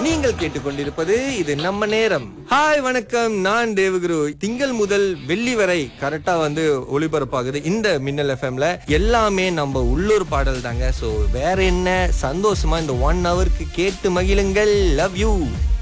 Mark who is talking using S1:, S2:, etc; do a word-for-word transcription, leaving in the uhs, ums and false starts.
S1: நீங்கள் கேட்டுக்கொண்டிருப்பது இது நம்ம நேரம். ஹாய் வணக்கம், நான் தேவகுரு. திங்கள் முதல் வெள்ளி வரை கரெக்டா வந்து ஒளிபரப்பாகுது இந்த மின்னல் எஃப்எம்ல. எல்லாமே நம்ம உள்ளூர் பாடல் தாங்க. சோ வேற என்ன, சந்தோஷமா இந்த ஒன் ஹவருக்கு கேட்டு மகிழுங்கள். Love you.